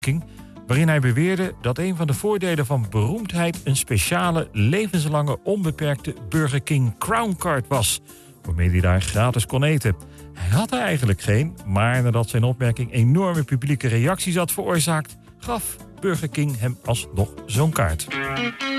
King, waarin hij beweerde dat een van de voordelen van beroemdheid een speciale, levenslange, onbeperkte Burger King Crown Card was, waarmee hij daar gratis kon eten. Hij had er eigenlijk geen, maar nadat zijn opmerking enorme publieke reacties had veroorzaakt, gaf Burger King hem alsnog zo'n kaart.